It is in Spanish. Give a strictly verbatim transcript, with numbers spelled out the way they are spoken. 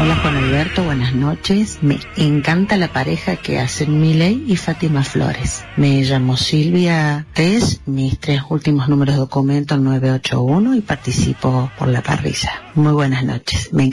Hola Juan Alberto, buenas noches. Me encanta la pareja que hacen Milei y Fátima Flores. Me llamo Silvia Tess, mis tres últimos números de documento el nueve ocho uno y participo por la parrilla. Muy buenas noches. Me encanta.